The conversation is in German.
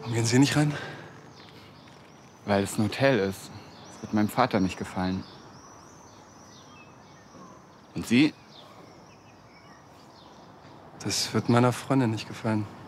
Warum gehen Sie nicht rein? Weil es ein Hotel ist. Das wird meinem Vater nicht gefallen. Und Sie? Das wird meiner Freundin nicht gefallen.